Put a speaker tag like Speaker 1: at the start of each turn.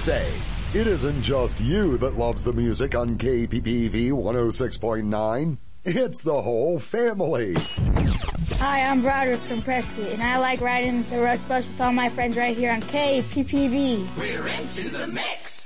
Speaker 1: say, it isn't just you that loves the music on KPPV 106.9. It's the whole family.
Speaker 2: Hi, I'm Broderick from Prescott, and I like riding the Rush Bus with all my friends right here on KPPV.
Speaker 3: We're into the mix.